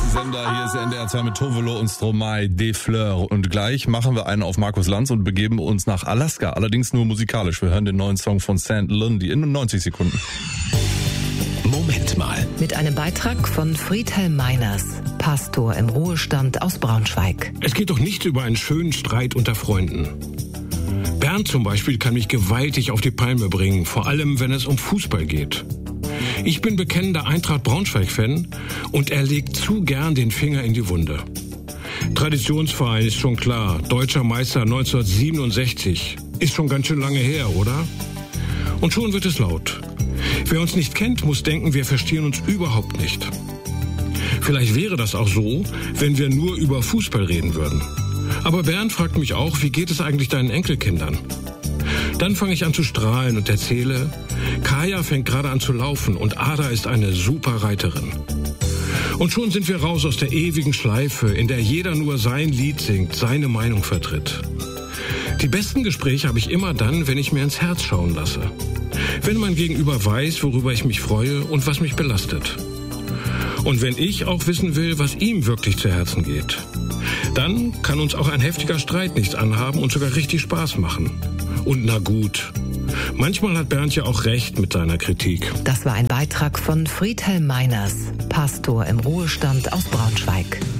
Sender. Hier ist NDR 2 mit Tovolo und Stromae de Fleur. Und gleich machen wir einen auf Markus Lanz und begeben uns nach Alaska. Allerdings nur musikalisch. Wir hören den neuen Song von St. Lundy in 90 Sekunden. Moment mal. Mit einem Beitrag von Friedhelm Meiners, Pastor im Ruhestand aus Braunschweig. Es geht doch nicht über einen schönen Streit unter Freunden. Bernd zum Beispiel kann mich gewaltig auf die Palme bringen, vor allem wenn es um Fußball geht. Ich bin bekennender Eintracht Braunschweig-Fan und er legt zu gern den Finger in die Wunde. Traditionsverein ist schon klar, deutscher Meister 1967. Ist schon ganz schön lange her, oder? Und schon wird es laut. Wer uns nicht kennt, muss denken, wir verstehen uns überhaupt nicht. Vielleicht wäre das auch so, wenn wir nur über Fußball reden würden. Aber Bernd fragt mich auch, wie geht es eigentlich deinen Enkelkindern? Dann fange ich an zu strahlen und erzähle, Kaya fängt gerade an zu laufen und Ada ist eine super Reiterin. Und schon sind wir raus aus der ewigen Schleife, in der jeder nur sein Lied singt, seine Meinung vertritt. Die besten Gespräche habe ich immer dann, wenn ich mir ins Herz schauen lasse. Wenn mein Gegenüber weiß, worüber ich mich freue und was mich belastet. Und wenn ich auch wissen will, was ihm wirklich zu Herzen geht. Dann kann uns auch ein heftiger Streit nichts anhaben und sogar richtig Spaß machen. Und na gut, manchmal hat Bernd ja auch recht mit seiner Kritik. Das war ein Beitrag von Friedhelm Meiners, Pastor im Ruhestand aus Braunschweig.